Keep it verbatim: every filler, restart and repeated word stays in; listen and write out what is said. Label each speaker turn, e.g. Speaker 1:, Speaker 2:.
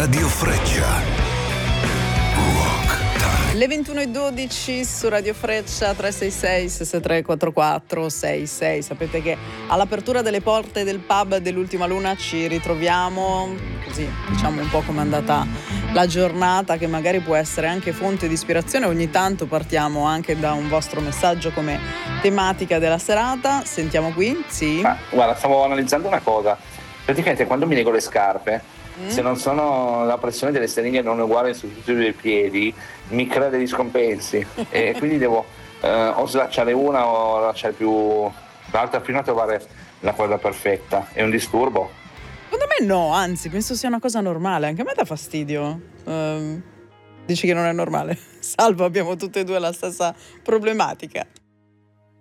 Speaker 1: Radio Freccia.
Speaker 2: Le ventuno e dodici su Radio Freccia, tre sei sei sei tre quattro quattro sei sei. Sapete che all'apertura delle porte del pub dell'Ultima Luna ci ritroviamo, così diciamo un po' come è andata la giornata, che magari può essere anche fonte di ispirazione. Ogni tanto partiamo anche da un vostro messaggio come tematica della serata. Sentiamo qui, sì.
Speaker 3: Ah, guarda, stavo analizzando una cosa. Praticamente quando mi lego le scarpe, Mm. se non sono la pressione delle sterine non è uguale su tutti i piedi, mi crea degli scompensi e quindi devo eh, o slacciare una o lasciare più l'altra fino a trovare la quadra perfetta. È un disturbo?
Speaker 2: Secondo me no, anzi penso sia una cosa normale. Anche a me dà fastidio. Um, dici che non è normale? Salvo, abbiamo tutte e due la stessa problematica.